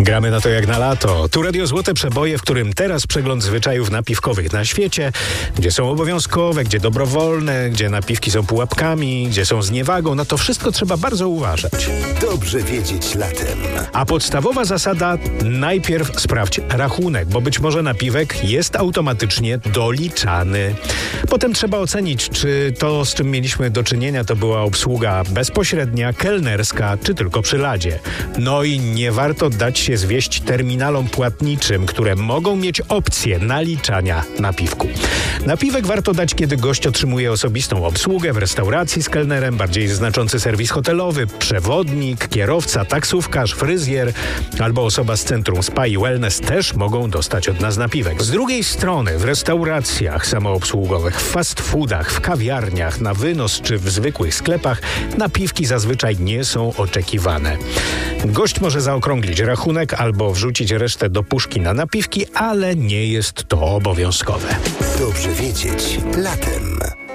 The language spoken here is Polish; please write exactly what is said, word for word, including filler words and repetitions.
Gramy na to jak na lato. Tu Radio Złote Przeboje, w którym teraz przegląd zwyczajów napiwkowych na świecie, gdzie są obowiązkowe, gdzie dobrowolne, gdzie napiwki są pułapkami, gdzie są zniewagą. Na to wszystko trzeba bardzo uważać. Dobrze wiedzieć latem. A podstawowa zasada: najpierw sprawdź rachunek, bo być może napiwek jest automatycznie doliczany. Potem trzeba ocenić, czy to, z czym mieliśmy do czynienia, to była obsługa bezpośrednia, kelnerska, czy tylko przy ladzie. No i nie warto dać się zwieść terminalom płatniczym, które mogą mieć opcję naliczania napiwku. Napiwek warto dać, kiedy gość otrzymuje osobistą obsługę w restauracji z kelnerem, bardziej znaczący serwis hotelowy, przewodnik, kierowca, taksówkarz, fryzjer albo osoba z centrum spa i wellness też mogą dostać od nas napiwek. Z drugiej strony w restauracjach samoobsługowych, w fast foodach, w kawiarniach, na wynos czy w zwykłych sklepach napiwki zazwyczaj nie są oczekiwane. Gość może zaokrąglić rachunek albo wrzucić resztę do puszki na napiwki, ale nie jest to obowiązkowe. Dobrze wiedzieć latem.